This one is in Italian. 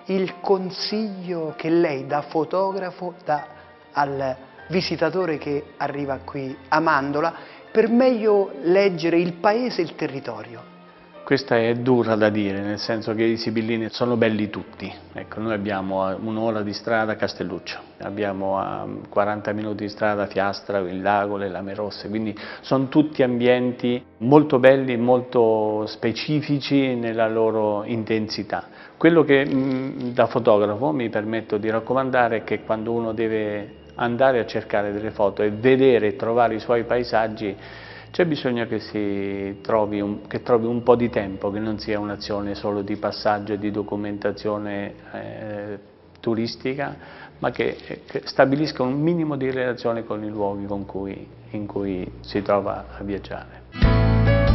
il consiglio che lei da fotografo dà al visitatore che arriva qui a Mandola per meglio leggere il paese e il territorio? Questa è dura da dire, nel senso che i sibillini sono belli tutti. Ecco, noi abbiamo a un'ora di strada Castelluccio, abbiamo a 40 minuti di strada Fiastra, il lago, le Lame Rosse, quindi sono tutti ambienti molto belli, molto specifici nella loro intensità. Quello che da fotografo mi permetto di raccomandare è che quando uno deve andare a cercare delle foto e vedere e trovare i suoi paesaggi, c'è bisogno che trovi un po' di tempo, che non sia un'azione solo di passaggio e di documentazione turistica, ma che stabilisca un minimo di relazione con i luoghi in cui si trova a viaggiare.